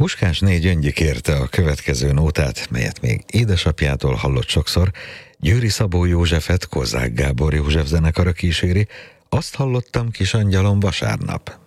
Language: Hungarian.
Puskásné Gyöngyi kérte a következő nótát, melyet még édesapjától hallott sokszor. Győri Szabó Józsefet Kozák Gábor József zenekara kíséri. Azt hallottam, kis angyalom, vasárnap.